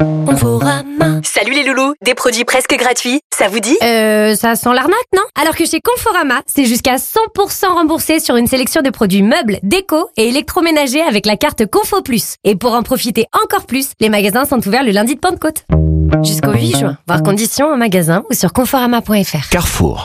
Conforama. Salut les loulous, des produits presque gratuits, ça vous dit? Ça sent l'arnaque, non? Alors que chez Conforama, c'est jusqu'à 100% remboursé sur une sélection de produits meubles, déco et électroménagers avec la carte Confo Plus. Et pour en profiter encore plus, les magasins sont ouverts le lundi de Pentecôte. Jusqu'au 8 juin. Voir conditions en magasin ou sur conforama.fr. Carrefour.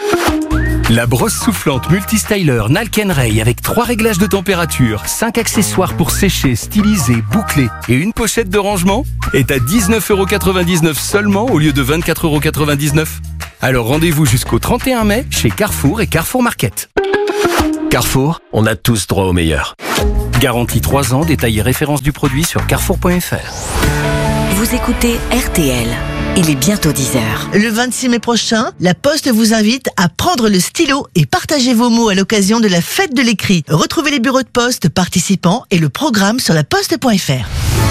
La brosse soufflante multistyler Nalken-Ray avec 3 réglages de température, 5 accessoires pour sécher, styliser, boucler et une pochette de rangement est à 19,99€ seulement au lieu de 24,99€. Alors rendez-vous jusqu'au 31 mai chez Carrefour et Carrefour Market. Carrefour, on a tous droit au meilleur. Garantie 3 ans, détail et référence du produit sur carrefour.fr. Vous écoutez RTL. Il est bientôt 10h. Le 26 mai prochain, La Poste vous invite à prendre le stylo et partager vos mots à l'occasion de la fête de l'écrit. Retrouvez les bureaux de poste participants et le programme sur laposte.fr.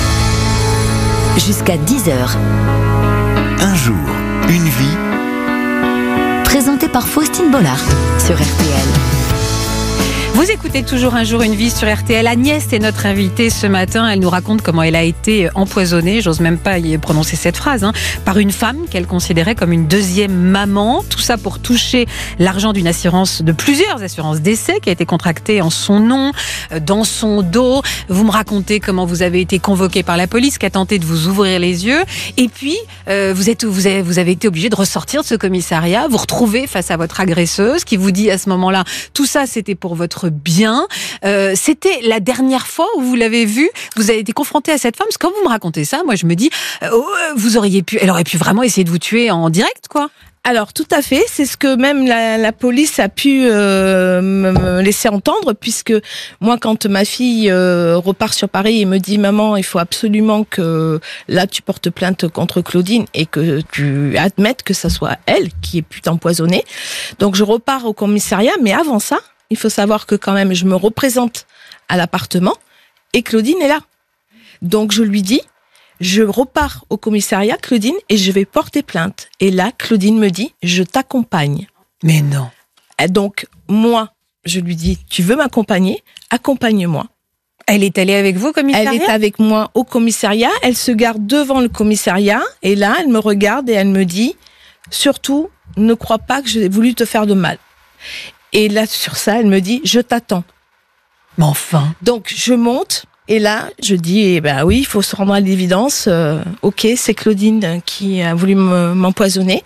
Jusqu'à 10h. Un jour, une vie. Présenté par Faustine Bollard sur RTL. Vous écoutez toujours Un jour une vie sur RTL. Agnès est notre invitée ce matin. Elle nous raconte comment elle a été empoisonnée, j'ose même pas y prononcer cette phrase, par une femme qu'elle considérait comme une deuxième maman. Tout ça pour toucher l'argent d'une assurance, de plusieurs assurances d'essai qui a été contractée en son nom, dans son dos. Vous me racontez comment vous avez été convoqué par la police qui a tenté de vous ouvrir les yeux. Et puis, vous avez été obligé de ressortir de ce commissariat, vous retrouver face à votre agresseuse qui vous dit à ce moment-là, tout ça c'était pour votre bien. C'était la dernière fois où vous l'avez vue, vous avez été confronté à cette femme, parce que quand vous me racontez ça, moi je me dis, elle aurait pu vraiment essayer de vous tuer en direct, quoi. Alors tout à fait, c'est ce que même la police a pu me laisser entendre, puisque moi quand ma fille repart sur Paris et me dit maman il faut absolument que là tu portes plainte contre Claudine et que tu admettes que ça soit elle qui ait pu t'empoisonner, donc je repars au commissariat, mais avant ça il faut savoir que quand même je me représente à l'appartement et Claudine est là, donc je lui dis je repars au commissariat, Claudine, et je vais porter plainte. Et là, Claudine me dit, je t'accompagne. Mais non. Et donc, moi, je lui dis, tu veux m'accompagner? Accompagne-moi. Elle est allée avec vous au commissariat? Elle est avec moi au commissariat. Elle se garde devant le commissariat. Et là, elle me regarde et elle me dit, surtout, ne crois pas que j'ai voulu te faire de mal. Et là, sur ça, elle me dit, je t'attends. Mais enfin. Donc, je monte. Et là, je dis, oui, il faut se rendre à l'évidence. Ok, c'est Claudine qui a voulu m'empoisonner.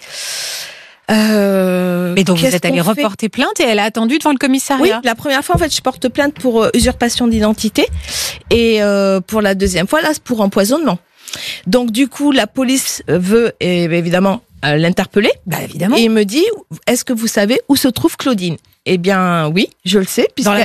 Mais donc vous êtes allé reporter plainte et elle a attendu devant le commissariat? Oui, la première fois, en fait, je porte plainte pour usurpation d'identité. Et pour la deuxième fois, là, c'est pour empoisonnement. Donc, du coup, la police veut, évidemment, l'interpeller. Évidemment. Et il me dit, est-ce que vous savez où se trouve Claudine? Eh bien, oui, je le sais,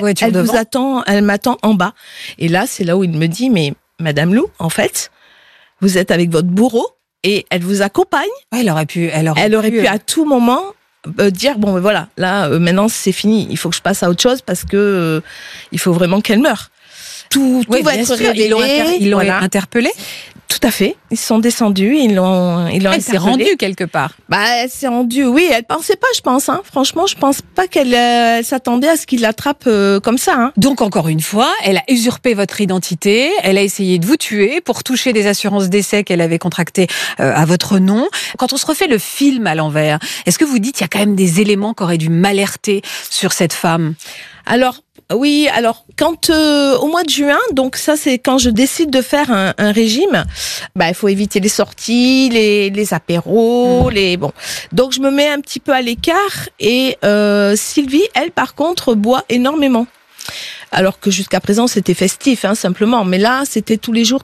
elle m'attend en bas. Et là, c'est là où il me dit, mais Madame Lou, en fait, vous êtes avec votre bourreau et elle vous accompagne. Ouais, elle aurait pu à tout moment dire, bon, voilà, là, maintenant, c'est fini. Il faut que je passe à autre chose parce que il faut vraiment qu'elle meure. Tout va être révélé. Ils l'ont interpellé? Tout à fait. Ils sont descendus, ils l'ont Elle s'est rendue quelque part. Elle s'est rendue, oui. Elle pensait pas, je pense. Franchement, je pense pas qu'elle s'attendait à ce qu'il l'attrape comme ça. Donc, encore une fois, elle a usurpé votre identité. Elle a essayé de vous tuer pour toucher des assurances d'essai qu'elle avait contractées à votre nom. Quand on se refait le film à l'envers, est-ce que vous dites qu'il y a quand même des éléments qui auraient dû m'alerter sur cette femme? Alors, oui, quand au mois de juin, donc ça c'est quand je décide de faire un régime, il faut éviter les sorties, les apéros, Donc je me mets un petit peu à l'écart et Sylvie, elle par contre boit énormément. Alors que jusqu'à présent c'était festif, simplement. Mais là, c'était tous les jours.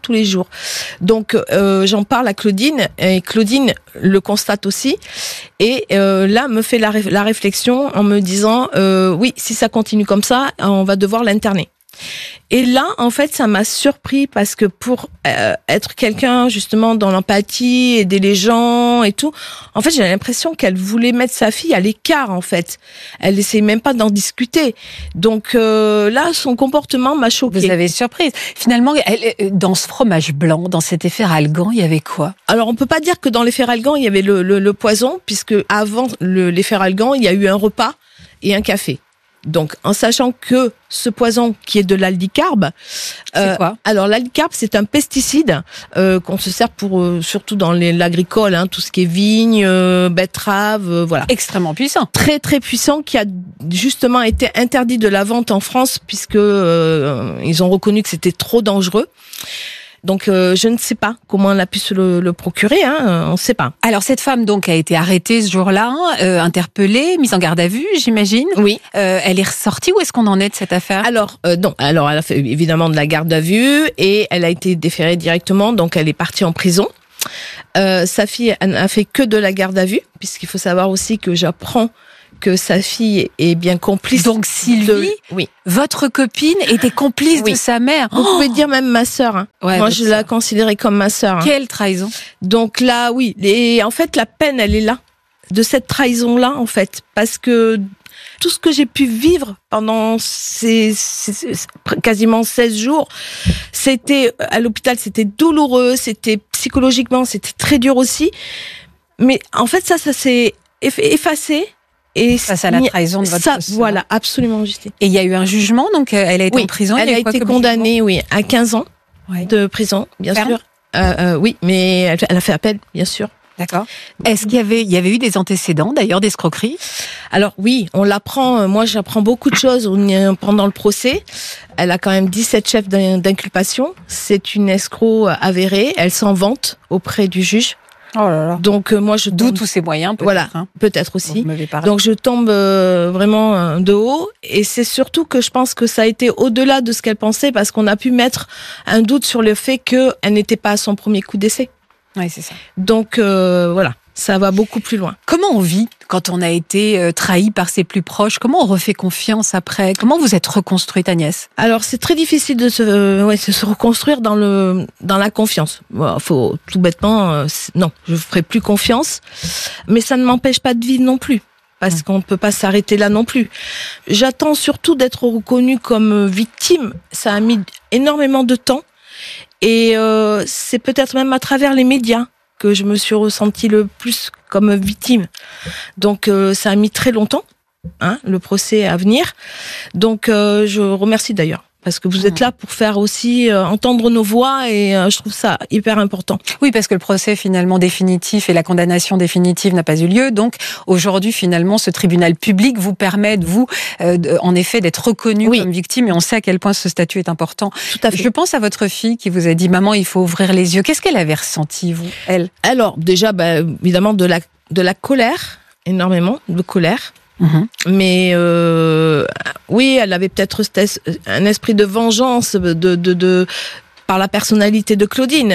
Donc j'en parle à Claudine et Claudine le constate aussi. Et là me fait la réflexion en me disant oui, si ça continue comme ça, on va devoir l'interner. Et là, en fait, ça m'a surpris parce que pour être quelqu'un justement dans l'empathie, aider les gens et tout, en fait, j'ai l'impression qu'elle voulait mettre sa fille à l'écart, en fait. Elle essayait même pas d'en discuter. Donc là, son comportement m'a choquée. Vous avez surprise. Finalement, dans ce fromage blanc, dans cet efferalgan, il y avait quoi? Alors, on peut pas dire que dans l'efferalgan, il y avait le poison, puisque avant l'efferalgan, il y a eu un repas et un café. Donc, en sachant que ce poison qui est de l'aldicarbe, C'est quoi ? alors l'aldicarbe c'est un pesticide qu'on se sert pour surtout dans l'agricole, hein, tout ce qui est vigne, betterave, voilà. Extrêmement puissant. Très très puissant, qui a justement été interdit de la vente en France puisque ils ont reconnu que c'était trop dangereux. Donc je ne sais pas comment elle a pu se le procurer, hein, on ne sait pas. Alors cette femme donc a été arrêtée ce jour-là, interpellée, mise en garde à vue, j'imagine. Oui. Elle est ressortie. Où est-ce qu'on en est de cette affaire ? Alors non, alors elle a fait évidemment de la garde à vue et elle a été déférée directement, donc elle est partie en prison. Sa fille elle n'a fait que de la garde à vue, puisqu'il faut savoir aussi que j'apprends que sa fille est bien complice. Donc Sylvie, oui. votre copine, était complice Oui. de sa mère. Vous pouvez dire même ma sœur. Hein. Ouais, moi, votre je sœur. la considérais comme ma sœur. Hein. Quelle trahison. Donc là, oui. Et en fait, la peine, elle est là. De cette trahison-là, en fait. Parce que tout ce que j'ai pu vivre pendant ces quasiment 16 jours, c'était, à l'hôpital, c'était douloureux, c'était psychologiquement, c'était très dur aussi. Mais en fait, ça s'est effacé. Et Face à la trahison de votre ça, sœur. voilà, absolument juste. Et il y a eu un jugement, donc elle a été en prison. Elle il y a eu quoi été comme condamnée, oui, à 15 ans Ouais. de prison, bien Ferme. sûr. Oui, mais elle a fait appel, bien sûr. D'accord. Est-ce qu'il y avait eu des antécédents, d'ailleurs, d'escroquerie ? Alors oui, on l'apprend. Moi, j'apprends beaucoup de choses pendant le procès. Elle a quand même 17 chefs d'inculpation. C'est une escroc avérée. Elle s'en vante auprès du juge. Oh là là. Donc moi, je D'où tombe, tous ces moyens, peut-être. voilà, hein, peut-être dont aussi. vous m'avez parlé. Donc je tombe vraiment de haut, et c'est surtout que je pense que ça a été au-delà de ce qu'elle pensait, parce qu'on a pu mettre un doute sur le fait qu'elle n'était pas à son premier coup d'essai. Oui, c'est ça. Donc voilà, ça va beaucoup plus loin. Comment on vit quand on a été trahi par ses plus proches ? Comment on refait confiance après ? Comment vous êtes reconstruite, Agnès ? Alors c'est très difficile de se reconstruire dans la confiance. Bon, faut tout bêtement, non, je ferai plus confiance, mais ça ne m'empêche pas de vivre non plus. Parce qu'on ne peut pas s'arrêter là non plus. J'attends surtout d'être reconnue comme victime. Ça a mis énormément de temps. Et c'est peut-être même à travers les médias que je me suis ressentie le plus comme victime. Donc ça a mis très longtemps, hein, le procès à venir. Donc je remercie d'ailleurs, parce que vous êtes là pour faire aussi entendre nos voix, et je trouve ça hyper important. Oui, parce que le procès finalement définitif et la condamnation définitive n'a pas eu lieu. Donc aujourd'hui, finalement, ce tribunal public vous permet, en effet, d'être reconnu comme victime. Et on sait à quel point ce statut est important. Tout à fait. Je pense à votre fille qui vous a dit « Maman, il faut ouvrir les yeux ». Qu'est-ce qu'elle avait ressenti, vous, elle ? Alors déjà, évidemment, de la colère, énormément de colère. Mais oui, elle avait peut-être un esprit de vengeance par la personnalité de Claudine.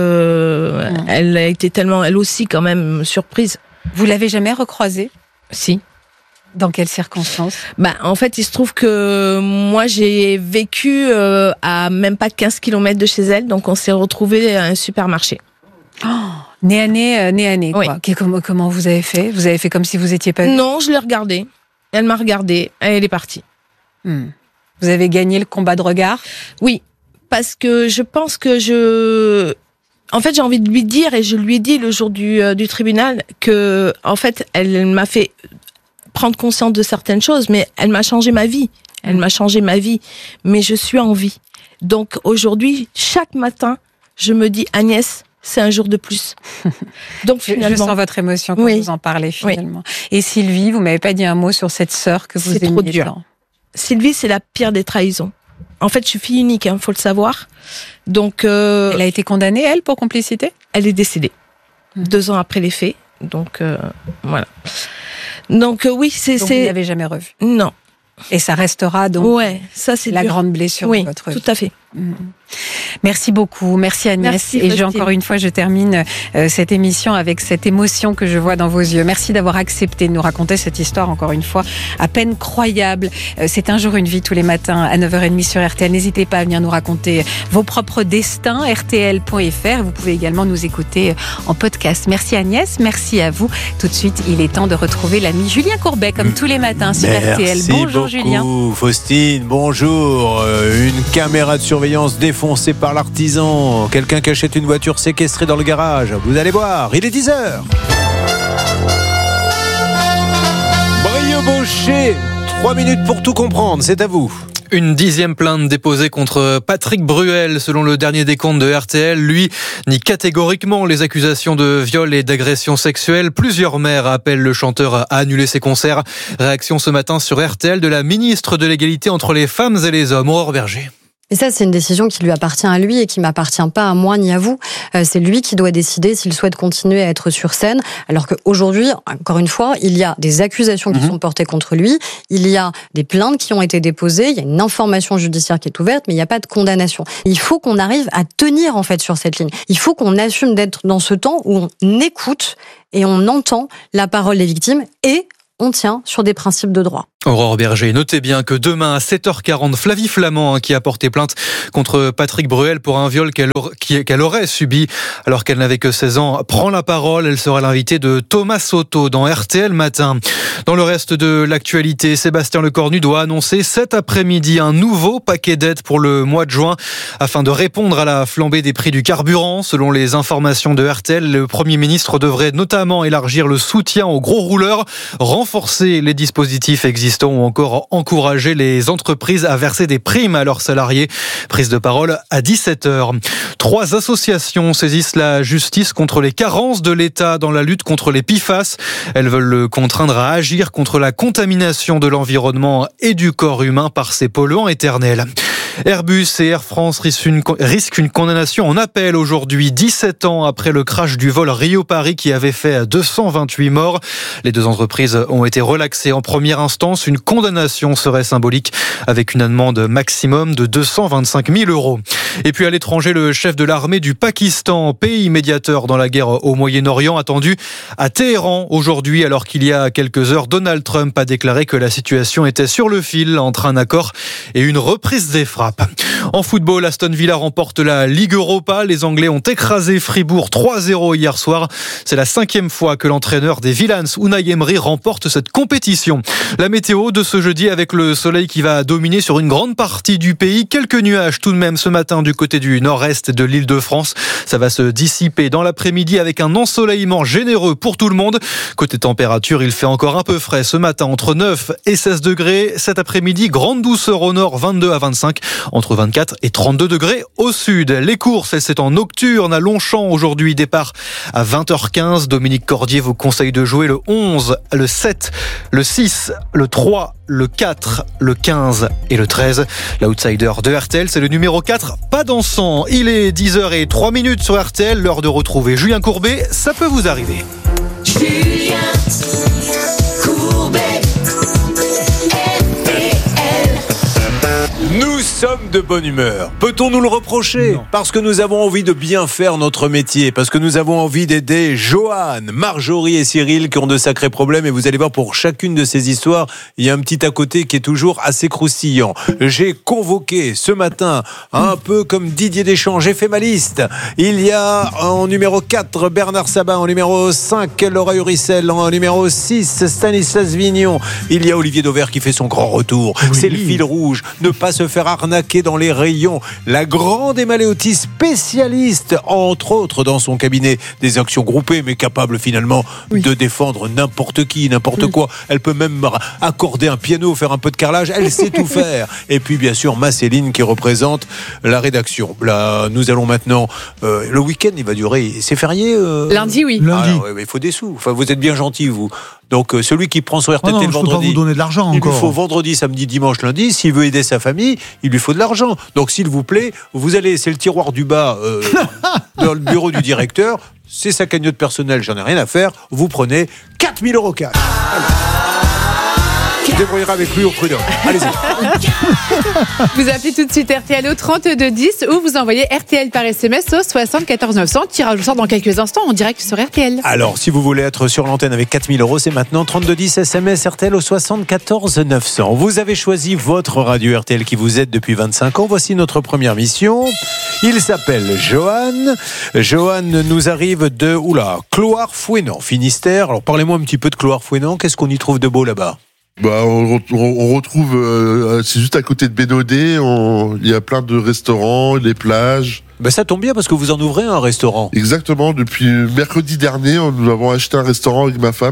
Elle a été tellement, elle aussi, quand même, surprise. Vous l'avez jamais recroisée ? Si. Dans quelles circonstances ? En fait, il se trouve que moi, j'ai vécu à même pas 15 km de chez elle, donc on s'est retrouvés à un supermarché. Nez à nez, Oui. quoi. Comment vous avez fait ? Vous avez fait comme si vous étiez pas... Non, je l'ai regardée. Elle m'a regardée. Elle est partie. Vous avez gagné le combat de regard ? Oui, parce que je pense que en fait, j'ai envie de lui dire, et je lui ai dit le jour du tribunal, que en fait, elle m'a fait prendre conscience de certaines choses, mais elle m'a changé ma vie. Elle m'a changé ma vie, mais je suis en vie. Donc aujourd'hui, chaque matin, je me dis, Agnès, c'est un jour de plus. Donc finalement, je sens votre émotion quand vous en parlez finalement. Et Sylvie, vous m'avez pas dit un mot sur cette sœur que vous aimiez. C'est trop dur. Sylvie, c'est la pire des trahisons. En fait, je suis fille unique, faut le savoir. Donc, elle a été condamnée, elle, pour complicité ? Elle est décédée 2 ans après les faits. Donc voilà. Donc oui, c'est. Donc vous ne l'avez jamais revue ? Non. Et ça restera donc. Ouais, ça c'est la dur. grande blessure de votre vie. Oui, tout à fait. Merci beaucoup, merci Agnès. Merci, et encore une fois, je termine cette émission avec cette émotion que je vois dans vos yeux. Merci d'avoir accepté de nous raconter cette histoire, encore une fois, à peine croyable. C'est un jour une vie tous les matins à 9h30 sur RTL. N'hésitez pas à venir nous raconter vos propres destins, rtl.fr. Vous pouvez également nous écouter en podcast. Merci Agnès, merci à vous. Tout de suite, il est temps de retrouver l'ami Julien Courbet, comme tous les matins sur RTL. Bonjour Julien. Faustine, bonjour. Une caméra de surveillance défoncée par l'artisan. Quelqu'un qui achète une voiture séquestrée dans le garage. Vous allez voir, il est 10h. Brieux-Baucher, 3 minutes pour tout comprendre, c'est à vous. Une 10e plainte déposée contre Patrick Bruel. Selon le dernier décompte de RTL, lui nie catégoriquement les accusations de viol et d'agression sexuelle. Plusieurs maires appellent le chanteur à annuler ses concerts. Réaction ce matin sur RTL de la ministre de l'égalité entre les femmes et les hommes, Aurore Berger. Et ça, c'est une décision qui lui appartient à lui et qui m'appartient pas à moi ni à vous. C'est lui qui doit décider s'il souhaite continuer à être sur scène. Alors qu'aujourd'hui, encore une fois, il y a des accusations qui sont portées contre lui. Il y a des plaintes qui ont été déposées. Il y a une information judiciaire qui est ouverte, mais il n'y a pas de condamnation. Il faut qu'on arrive à tenir, en fait, sur cette ligne. Il faut qu'on assume d'être dans ce temps où on écoute et on entend la parole des victimes et on tient sur des principes de droit. Aurore Berger, notez bien que demain à 7h40, Flavie Flamand, qui a porté plainte contre Patrick Bruel pour un viol qu'elle aurait subi alors qu'elle n'avait que 16 ans, prend la parole. Elle sera l'invitée de Thomas Soto dans RTL Matin. Dans le reste de l'actualité, Sébastien Lecornu doit annoncer cet après-midi un nouveau paquet d'aides pour le mois de juin afin de répondre à la flambée des prix du carburant. Selon les informations de RTL, le Premier ministre devrait notamment élargir le soutien aux gros rouleurs, renforcer les dispositifs existants ou encore encourager les entreprises à verser des primes à leurs salariés. Prise de parole à 17h. 3 associations saisissent la justice contre les carences de l'État dans la lutte contre les PFAS. Elles veulent le contraindre à agir contre la contamination de l'environnement et du corps humain par ces polluants éternels. Airbus et Air France risquent une condamnation en appel aujourd'hui, 17 ans après le crash du vol Rio-Paris qui avait fait 228 morts. Les 2 entreprises ont été relaxées en première instance. Une condamnation serait symbolique avec une amende maximum de 225 000 €. Et puis à l'étranger, le chef de l'armée du Pakistan, pays médiateur dans la guerre au Moyen-Orient, attendu à Téhéran aujourd'hui, alors qu'il y a quelques heures, Donald Trump a déclaré que la situation était sur le fil entre un accord et une reprise des frappes. En football, Aston Villa remporte la Ligue Europa. Les Anglais ont écrasé Fribourg 3-0 hier soir. C'est la 5e fois que l'entraîneur des Villans, Unai Emery, remporte cette compétition. La météo de ce jeudi avec le soleil qui va dominer sur une grande partie du pays. Quelques nuages tout de même ce matin du côté du nord-est de l'Île-de-France. Ça va se dissiper dans l'après-midi avec un ensoleillement généreux pour tout le monde. Côté température, il fait encore un peu frais ce matin, entre 9 et 16 degrés. Cet après-midi, grande douceur au nord, 22 à 25. Entre 24 et 32 degrés au sud. Les courses, c'est en nocturne à Longchamp aujourd'hui. Départ à 20h15. Dominique Cordier vous conseille de jouer le 11, le 7, le 6, le 3, le 4, le 15 et le 13. L'outsider de RTL, c'est le numéro 4, pas dansant. Il est 10h03 sur RTL. L'heure de retrouver Julien Courbet. Ça peut vous arriver. Julien Courbet. Nous sommes de bonne humeur. Peut-on nous le reprocher ? Non. Parce que nous avons envie de bien faire notre métier, parce que nous avons envie d'aider Joanne, Marjorie et Cyril qui ont de sacrés problèmes. Et vous allez voir, pour chacune de ces histoires, il y a un petit à côté qui est toujours assez croustillant. J'ai convoqué ce matin, un peu comme Didier Deschamps, j'ai fait ma liste. Il y a en numéro 4 Bernard Sabat, en numéro 5 Laura Uricel, en numéro 6 Stanislas Vignon. Il y a Olivier Dauvert qui fait son grand retour. Oui. C'est le fil rouge. Ne pas se faire arnaquer dans les rayons. La grande Emma Léoty, spécialiste entre autres dans son cabinet des actions groupées, mais capable finalement de défendre n'importe qui, n'importe quoi. Elle peut même accorder un piano, faire un peu de carrelage, elle sait tout faire. Et puis bien sûr ma Céline qui représente la rédaction. Là, nous allons maintenant le week-end il va durer, c'est férié lundi, oui. Lundi. Alors, il faut des sous. Enfin, vous êtes bien gentil vous. Donc celui qui prend son RTT le vendredi, je peux pas vous donner de l'argent encore. Il lui faut vendredi, samedi, dimanche, lundi. S'il veut aider sa famille, il lui faut de l'argent. Donc s'il vous plaît, vous allez, c'est le tiroir du bas dans le bureau du directeur. C'est sa cagnotte personnelle, j'en ai rien à faire. Vous prenez 4 000 € cash. Je débrouillerai avec lui au prud'homme. Allez-y. Vous appelez tout de suite RTL au 3210 ou vous envoyez RTL par SMS au 74 900. Tirage au sort dans quelques instants en direct sur RTL. Alors, si vous voulez être sur l'antenne avec 4 000 €, c'est maintenant 3210 SMS RTL au 74 900. Vous avez choisi votre radio RTL qui vous aide depuis 25 ans. Voici notre première mission. Il s'appelle Johan. Johan nous arrive de Cloire-Fouesnant, Finistère. Alors, parlez-moi un petit peu de Cloire-Fouesnant. Qu'est-ce qu'on y trouve de beau là-bas ? On retrouve, c'est juste à côté de Bénodet, il y a plein de restaurants, des plages. Ça tombe bien parce que vous en ouvrez un restaurant. Exactement, depuis mercredi dernier, nous avons acheté un restaurant avec ma femme.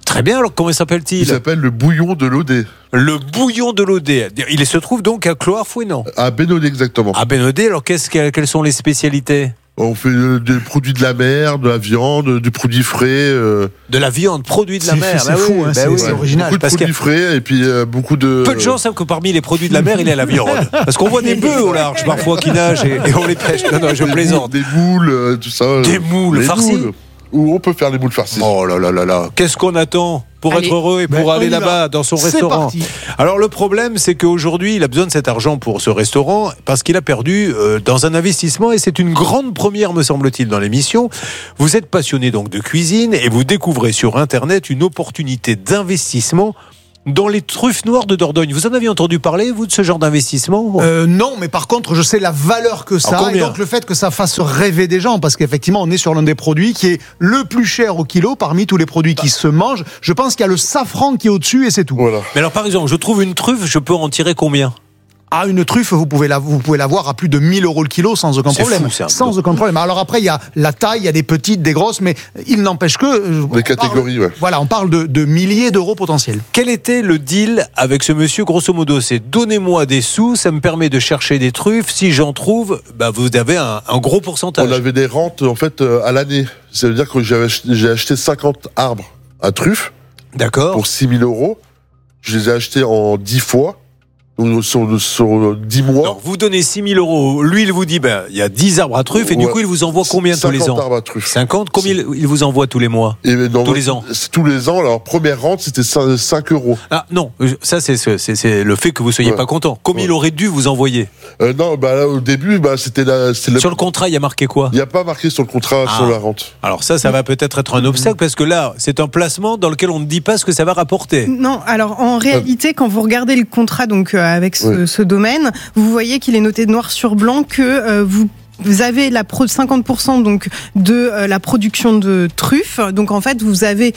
Très bien, alors comment s'appelle-t-il ? Il s'appelle le bouillon de l'Odé. Le bouillon de l'Odé. Il se trouve donc à Clohars-Fouesnant. À Bénodet, exactement. À Bénodet, alors quelles sont les spécialités ? On fait des produits de la mer, de la viande, du produit frais. De la viande, produits de la mer. C'est fou, hein, c'est original. Beaucoup de produits frais et puis beaucoup de... Peu de gens savent que parmi les produits de la mer, il y a la viande. Parce qu'on voit des bœufs au large parfois qui nagent et on les pêche. Non, je plaisante. Des moules, tout ça. Des moules farcis. Où on peut faire les moules farcis. Oh là là là là. Qu'est-ce qu'on attend pour être heureux et pour aller là-bas dans son restaurant. Parti. Alors le problème, c'est qu'aujourd'hui, il a besoin de cet argent pour ce restaurant parce qu'il a perdu dans un investissement et c'est une grande première, me semble-t-il, dans l'émission. Vous êtes passionné donc de cuisine et vous découvrez sur Internet une opportunité d'investissement dans les truffes noires de Dordogne. Vous en aviez entendu parler, vous, de ce genre d'investissement ? Non, mais par contre, je sais la valeur que ça a et donc le fait que ça fasse rêver des gens, parce qu'effectivement, on est sur l'un des produits qui est le plus cher au kilo parmi tous les produits qui se mangent. Je pense qu'il y a le safran qui est au-dessus et c'est tout. Voilà. Mais alors, par exemple, je trouve une truffe, je peux en tirer combien ? Ah, une truffe, vous pouvez l'avoir à plus de 1 000 € le kilo sans aucun problème. Fou, sans aucun problème. Alors après, il y a la taille, il y a des petites, des grosses, mais il n'empêche que... Des catégories, ouais. Voilà, on parle de milliers d'euros potentiels. Quel était le deal avec ce monsieur, grosso modo ? C'est donnez-moi des sous, ça me permet de chercher des truffes. Si j'en trouve, bah vous avez un gros pourcentage. On avait des rentes, en fait, à l'année. Ça veut dire que j'ai acheté 50 arbres à truffes. D'accord. Pour 6 000 €. Je les ai achetés en 10 fois. Sur 10 mois. Donc vous donnez 6 000 €. Lui, il vous dit, il y a 10 arbres à truffes et du coup, il vous envoie combien tous les ans ? 50 arbres à truffes. 50 ? Combien il vous envoie tous les mois ? Tous les ans ? Tous les ans. Alors, première rente, c'était 5 €. Ah non, ça c'est le fait que vous soyez pas content. Combien il aurait dû vous envoyer ? Non, là, au début, c'était Sur le contrat, il y a marqué quoi ? Il n'y a pas marqué sur le contrat sur la rente. Alors ça va peut-être être un obstacle parce que là, c'est un placement dans lequel on ne dit pas ce que ça va rapporter. Non, alors en réalité, quand vous regardez le contrat donc avec ce domaine, vous voyez qu'il est noté noir sur blanc que vous avez 50% donc de la production de truffes. Donc en fait, vous avez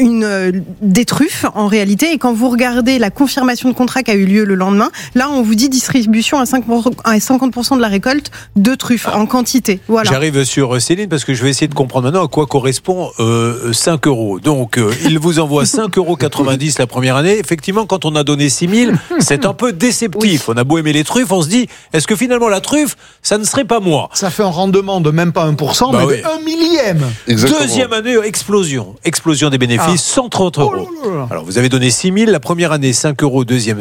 des truffes en réalité. Et quand vous regardez la confirmation de contrat qui a eu lieu le lendemain, là on vous dit distribution à 50% de la récolte de truffes en quantité. Voilà. J'arrive sur Céline parce que je vais essayer de comprendre maintenant à quoi correspond 5 €. Donc il vous envoie 5,90 € la première année. Effectivement, quand on a donné 6 000, c'est un peu déceptif. Oui. On a beau aimer les truffes, on se dit, est-ce que finalement la truffe, ça ne serait pas moi ? Ça fait un rendement de même pas 1%, mais de 1 millième. Exactement. Deuxième année, explosion des bénéfices, 130 €. Alors vous avez donné 6 000, la première année 5 €, deuxième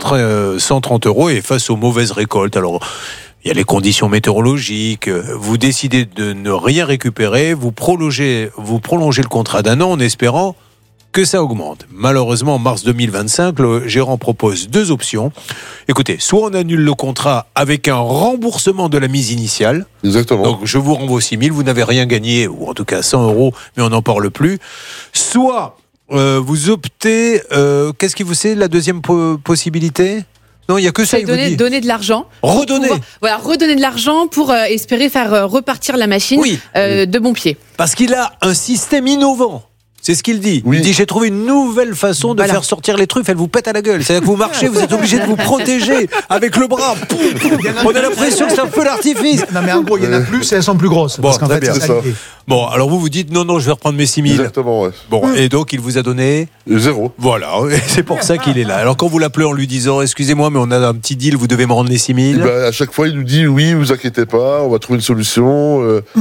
130 € et face aux mauvaises récoltes. Alors il y a les conditions météorologiques, vous décidez de ne rien récupérer, vous prolongez le contrat d'1 an en espérant que ça augmente. Malheureusement, en mars 2025, le gérant propose 2 options. Écoutez, soit on annule le contrat avec un remboursement de la mise initiale. Exactement. Donc, je vous renvoie 6 000, vous n'avez rien gagné, ou en tout cas 100 €, mais on n'en parle plus. Soit vous optez... qu'est-ce qui vous c'est la deuxième possibilité ? Non, il n'y a que ça. Donner de l'argent. Redonner. Redonner de l'argent pour espérer faire repartir la machine de bon pied. Parce qu'il a un système innovant. C'est ce qu'il dit. Oui. Il dit, j'ai trouvé une nouvelle façon de faire sortir les truffes, elles vous pètent à la gueule. C'est-à-dire que vous marchez, vous êtes obligé de vous protéger avec le bras. On a l'impression que c'est un feu d'artifice. Non mais en gros, il y en a plus et elles sont plus grosses. Bon, parce qu'en fait, bien. c'est ça. Bon, alors vous dites, non, je vais reprendre mes 6 000. Exactement, ouais. Bon, et donc il vous a donné 0. Voilà, c'est pour ça qu'il est là. Alors quand vous l'appelez en lui disant, excusez-moi, mais on a un petit deal, vous devez me rendre les 6 000. À chaque fois, il nous dit, oui, vous inquiétez pas, on va trouver une solution,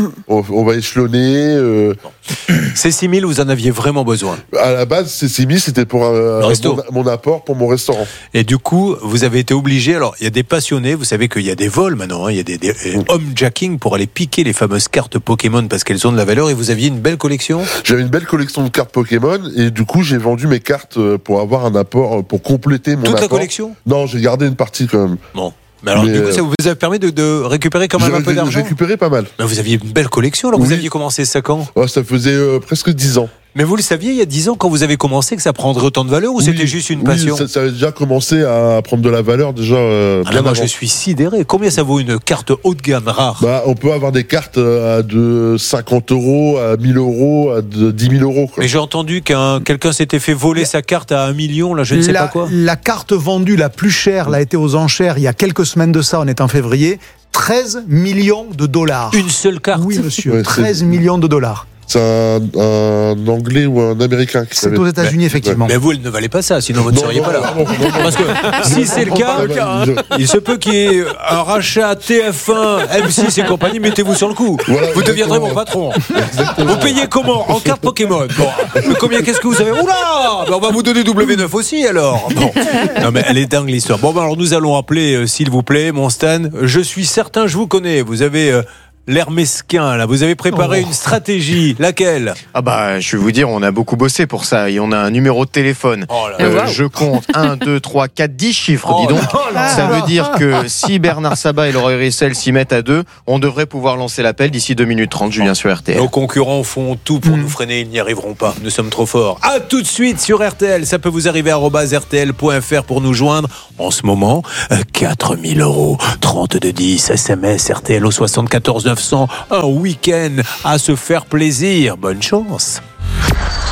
on va échelonner. Ces 6 000, vous en aviez vraiment besoin? À la base, ces 6 000, c'était pour mon apport pour mon restaurant. Et du coup, vous avez été obligé, alors il y a des passionnés, vous savez qu'il y a des vols maintenant, il y a des homejacking pour aller piquer les fameuses cartes Pokémon parce qu'elles ont de la valeur, et vous aviez une belle collection? J'avais une belle collection de cartes Pokémon, et du coup, j'ai vendu mes cartes pour avoir un apport, pour compléter mon apport. Toute la collection? Non, j'ai gardé une partie quand même. Bon. Mais alors, du coup, ça vous a permis de récupérer quand même un peu d'argent? J'ai récupéré pas mal. Mais vous aviez une belle collection, alors vous aviez commencé ça quand? Ça faisait presque 10 ans. Mais vous le saviez il y a 10 ans quand vous avez commencé que ça prendrait autant de valeur, ou c'était juste une passion? Ça avait déjà commencé à prendre de la valeur déjà bien moi avant. je suis sidéré. Combien ça vaut une carte haut de gamme rare? On peut avoir des cartes de 50 €, à 1 000 €, à 10 000 €. Mais j'ai entendu quelqu'un s'était fait voler sa carte à 1 million, là je ne sais pas quoi. La carte vendue la plus chère l'a été aux enchères il y a quelques semaines de ça, on est en février. 13 millions de dollars. Une seule carte? Oui, monsieur. 13 millions de dollars. C'est un Anglais ou un Américain qui C'est aux États-Unis, effectivement. Mais vous, elle ne valait pas ça, sinon vous ne seriez pas là. Parce que si c'est le cas, il se peut qu'il y ait un rachat TF1, M6 et compagnie, mettez-vous sur le coup. Voilà, vous deviendrez mon patron. Vous payez comment? En carte Pokémon. Bon, mais combien qu'est-ce que vous avez? Oula, on va vous donner W9 aussi alors. Bon. Non mais elle est dingue l'histoire. Bon, alors nous allons appeler, s'il vous plaît, mon Stan. Je suis certain, je vous connais. Vous avez l'air mesquin là. Vous avez préparé une stratégie. Laquelle? Ah bah je vais vous dire, on a beaucoup bossé pour ça et on a un numéro de téléphone. Je compte 1, 2, 3, 4, 10 chiffres, dis donc. Ça veut dire que si Bernard Sabat et Laurent Rissel s'y mettent à 2, on devrait pouvoir lancer l'appel d'ici 2 minutes 30, Julien, sur RTL. Nos concurrents font tout pour nous freiner, ils n'y arriveront pas. Nous sommes trop forts. À tout de suite sur RTL. Ça peut vous arriver à @rtl.fr pour nous joindre. En ce moment, 4 000 €, 3210 SMS RTL au 74 900. Un week-end à se faire plaisir. Bonne chance.